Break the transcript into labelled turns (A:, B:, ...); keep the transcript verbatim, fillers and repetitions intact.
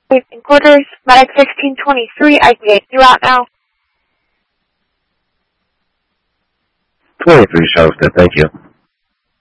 A: In quarters, Medic sixteen twenty-three, I can get you out now.
B: twenty-three, Charlotte, thank you.